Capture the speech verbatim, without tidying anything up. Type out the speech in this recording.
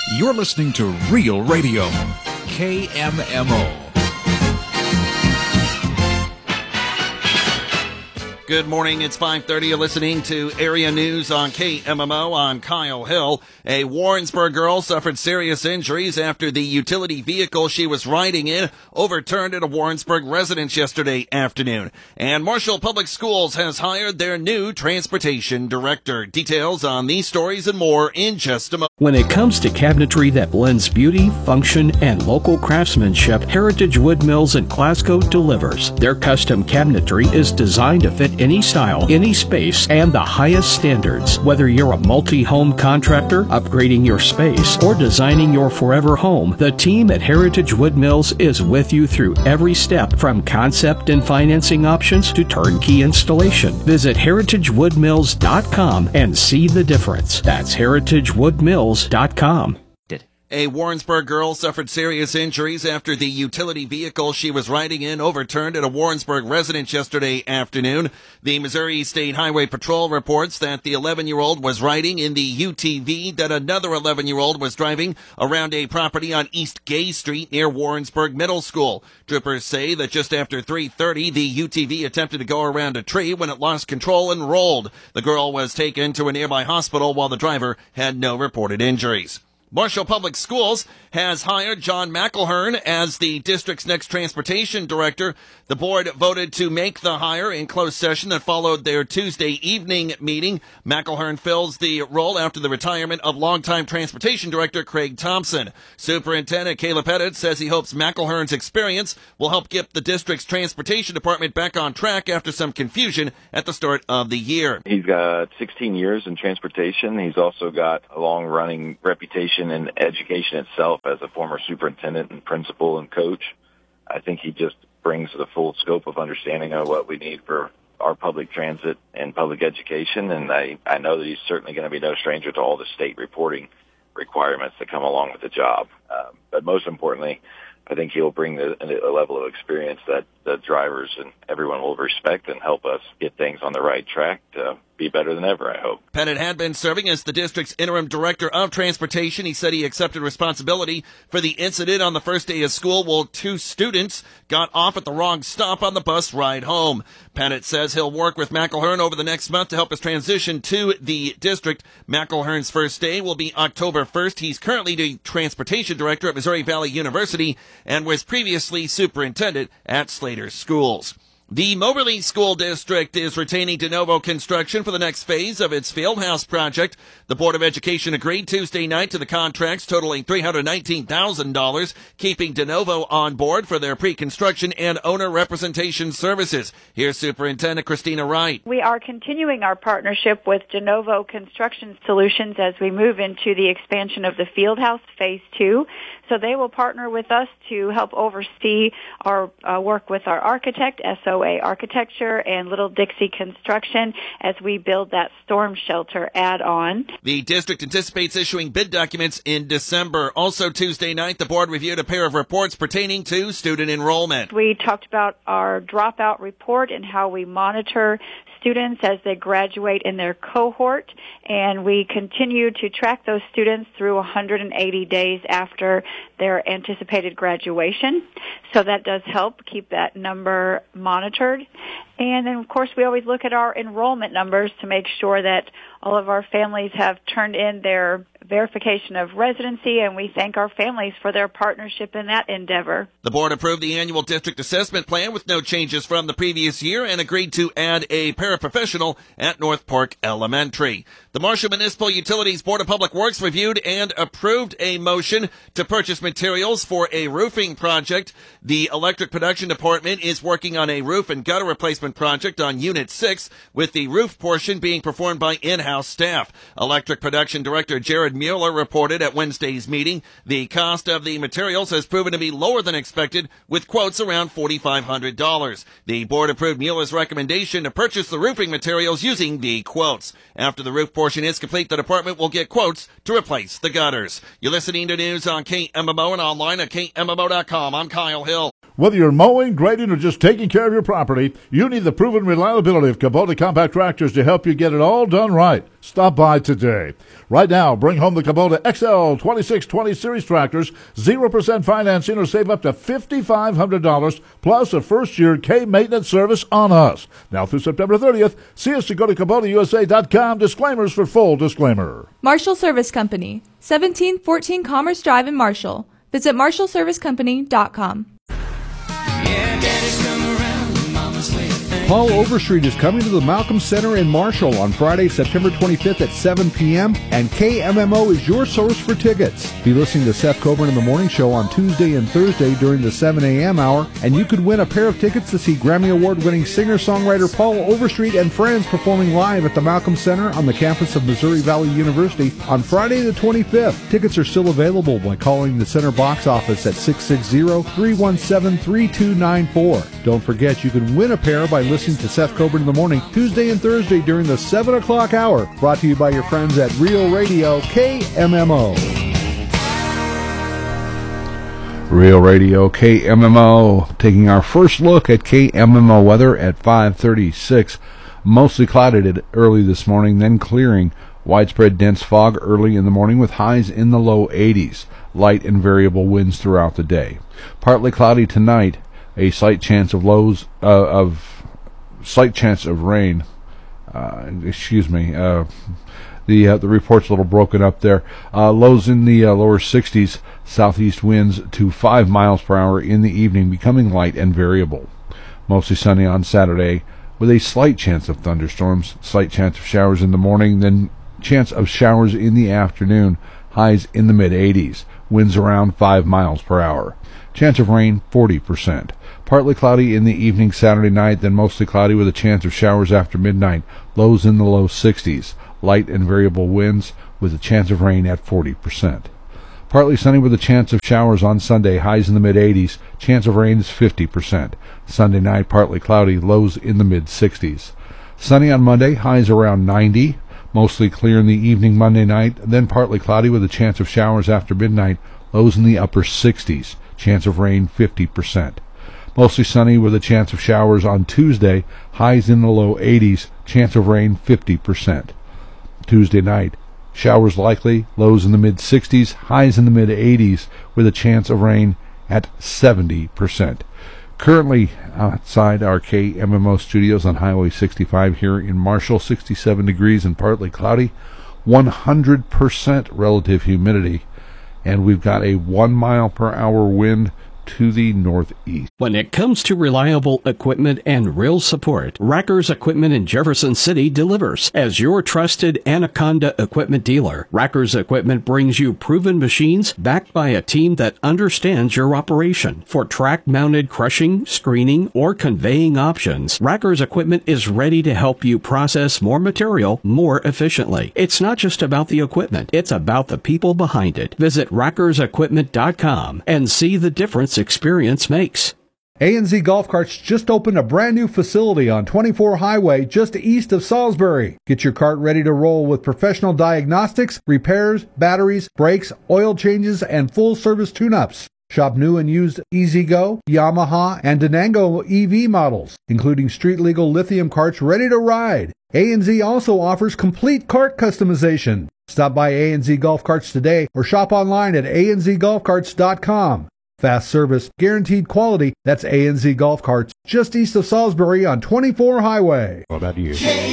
You're listening to Real Radio, K M M O. Good morning, it's five thirty. You're listening to Area News on K M M O. I'm Kyle Hill. A Warrensburg girl suffered serious injuries after the utility vehicle she was riding in overturned at a Warrensburg residence yesterday afternoon. And Marshall Public Schools has hired their new transportation director. Details on these stories and more in just a moment. When it comes to cabinetry that blends beauty, function, and local craftsmanship, Heritage Wood Mills in Glasgow delivers. Their custom cabinetry is designed to fit any style, any space, and the highest standards. Whether you're a multi-home contractor, upgrading your space, or designing your forever home, the team at Heritage Wood Mills is with you through every step, from concept and financing options to turnkey installation. Visit heritage wood mills dot com and see the difference. That's heritage wood mills dot com. A Warrensburg girl suffered serious injuries after the utility vehicle she was riding in overturned at a Warrensburg residence yesterday afternoon. The Missouri State Highway Patrol reports that the eleven-year-old was riding in the U T V that another eleven-year-old was driving around a property on East Gay Street near Warrensburg Middle School. Troopers say that just after three thirty, the U T V attempted to go around a tree when it lost control and rolled. The girl was taken to a nearby hospital while the driver had no reported injuries. Marshall Public Schools has hired John McElhern as the district's next transportation director. The board voted to make the hire in closed session that followed their Tuesday evening meeting. McElhern fills the role after the retirement of longtime transportation director Craig Thompson. Superintendent Caleb Pettit says he hopes McElhern's experience will help get the district's transportation department back on track after some confusion at the start of the year. He's got sixteen years in transportation. He's also got a long-running reputation in education itself as a former superintendent and principal and coach. I think he just brings the full scope of understanding of what we need for our public transit and public education, and I, I know that he's certainly going to be no stranger to all the state reporting requirements that come along with the job. Um, but most importantly, I think he'll bring the, a level of experience that the drivers and everyone will respect and help us get things on the right track to be better than ever, I hope. Pettit had been serving as the district's interim director of transportation. He said he accepted responsibility for the incident on the first day of school while two students got off at the wrong stop on the bus ride home. Pettit says he'll work with McElhern over the next month to help us transition to the district. McElhern's first day will be October first. He's currently the transportation director at Missouri Valley University and was previously superintendent at Slater Schools. The Moberly School District is retaining de novo construction for the next phase of its Fieldhouse project. The Board of Education agreed Tuesday night to the contracts totaling three hundred nineteen thousand dollars, keeping de novo on board for their pre-construction and owner representation services. Here's Superintendent Christina Wright. We are continuing our partnership with de novo Construction Solutions as we move into the expansion of the Fieldhouse Phase two. So they will partner with us to help oversee our uh, work with our architect, S O A Architecture, and Little Dixie Construction as we build that storm shelter add-on. The district anticipates issuing bid documents in December. Also Tuesday night, the board reviewed a pair of reports pertaining to student enrollment. We talked about our dropout report and how we monitor students as they graduate in their cohort, and we continue to track those students through one hundred eighty days after their anticipated graduation. So that does help keep that number monitored. And then, of course, we always look at our enrollment numbers to make sure that all of our families have turned in their verification of residency, and we thank our families for their partnership in that endeavor. The board approved the annual district assessment plan with no changes from the previous year and agreed to add a paraprofessional at North Park Elementary. The Marshall Municipal Utilities Board of Public Works reviewed and approved a motion to purchase materials for a roofing project. The Electric Production Department is working on a roof and gutter replacement project on Unit six, with the roof portion being performed by in-house staff. Electric Production Director Jared Mueller reported at Wednesday's meeting the cost of the materials has proven to be lower than expected, with quotes around four thousand five hundred dollars. The board approved Mueller's recommendation to purchase the roofing materials using the quotes. After the roof portion is complete, the department will get quotes to replace the gutters. You're listening to news on K M M O and online at K M M O dot com. I'm Kyle Hill. Whether you're mowing, grading, or just taking care of your property, you need the proven reliability of Kubota compact tractors to help you get it all done right. Stop by today. Right now, bring home the Kubota X L twenty-six twenty Series tractors, zero percent financing, or save up to five thousand five hundred dollars, plus a first-year K-maintenance service on us. Now through September thirtieth, see us to go to Kubota U S A dot com. Disclaimers for full disclaimer. Marshall Service Company, seventeen fourteen Commerce Drive in Marshall. Visit marshall service company dot com. Paul Overstreet is coming to the Malcolm Center in Marshall on Friday, September twenty-fifth at seven p.m., and K M M O is your source for tickets. Be listening to Seth Coburn in the Morning Show on Tuesday and Thursday during the seven a.m. hour, and you could win a pair of tickets to see Grammy Award-winning singer-songwriter Paul Overstreet and friends performing live at the Malcolm Center on the campus of Missouri Valley University on Friday the twenty-fifth. Tickets are still available by calling the Center box office at six six zero, three one seven, three two nine four. Don't forget, you can win a pair by listening to Seth Coburn in the Morning Tuesday and Thursday during the seven o'clock hour. Brought to you by your friends at Real Radio K M M O. Real Radio K M M O, taking our first look at K M M O weather at five thirty-six. Mostly clouded early this morning, then clearing. Widespread dense fog early in the morning with highs in the low eighties. Light and variable winds throughout the day. Partly cloudy tonight. A slight chance of lows uh, of slight chance of rain. Uh, excuse me. Uh, the uh, the report's a little broken up there. Uh, lows in the uh, lower sixties. Southeast winds to five miles per hour in the evening, becoming light and variable. Mostly sunny on Saturday, with a slight chance of thunderstorms. Slight chance of showers in the morning, then chance of showers in the afternoon. Highs in the mid eighties. Winds around five miles per hour. Chance of rain, forty percent. Partly cloudy in the evening Saturday night, then mostly cloudy with a chance of showers after midnight. Lows in the low sixties. Light and variable winds with a chance of rain at forty percent. Partly sunny with a chance of showers on Sunday. Highs in the mid eighties. Chance of rain is fifty percent. Sunday night, partly cloudy. Lows in the mid sixties. Sunny on Monday. Highs around ninety. Mostly clear in the evening Monday night, then partly cloudy with a chance of showers after midnight. Lows in the upper sixties. Chance of rain fifty percent. Mostly sunny with a chance of showers on Tuesday. Highs in the low eighties. Chance of rain fifty percent. Tuesday night, showers likely. Lows in the mid sixties. Highs in the mid eighties with a chance of rain at seventy percent. Currently outside our K M M O studios on Highway sixty-five here in Marshall, sixty-seven degrees and partly cloudy, one hundred percent relative humidity, and we've got a one mile per hour wind to the northeast. When it comes to reliable equipment and real support, Racker's Equipment in Jefferson City delivers. As your trusted Anaconda equipment dealer, Racker's Equipment brings you proven machines backed by a team that understands your operation. For track-mounted crushing, screening, or conveying options, Racker's Equipment is ready to help you process more material more efficiently. It's not just about the equipment, it's about the people behind it. Visit rackers equipment dot com and see the difference experience makes. A N Z Golf Carts just opened a brand new facility on twenty-four Highway just east of Salisbury. Get your cart ready to roll with professional diagnostics, repairs, batteries, brakes, oil changes, and full service tune-ups. Shop new and used E-Z-Go, Yamaha, and Denango E V models, including street-legal lithium carts ready to ride. A N Z also offers complete cart customization. Stop by A N Z Golf Carts today or shop online at A N Z golf carts dot com. Fast service, guaranteed quality. That's A N Z Golf Carts, just east of Salisbury on twenty-four Highway. What about you?